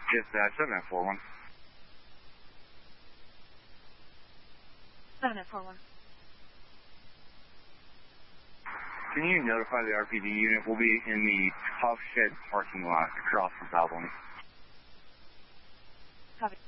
Dispatch 7941. 7941. Can you notify the RPD unit? We'll be in the Tough Shed parking lot across from South One. Copy.